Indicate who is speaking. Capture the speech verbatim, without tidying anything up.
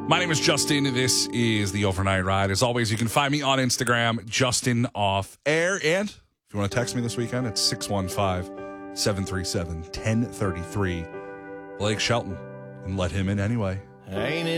Speaker 1: My name is Justin. This is the Overnight Ride. As always, you can find me on Instagram, Justin Off Air. And if you want to text me this weekend, it's six one five, seven three seven, one zero three three. Blake Shelton. And let him in anyway.
Speaker 2: Ain't it